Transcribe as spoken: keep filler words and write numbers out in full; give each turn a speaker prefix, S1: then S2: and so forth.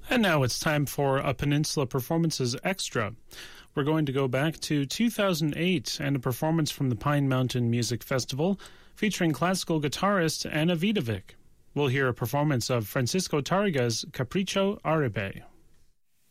S1: And now it's time for a Peninsula Performances Extra. We're going to go back to two thousand eight and a performance from the Pine Mountain Music Festival featuring classical guitarist Anna Vidovic. We'll hear a performance of Francisco Tarriga's Capricho Árabe.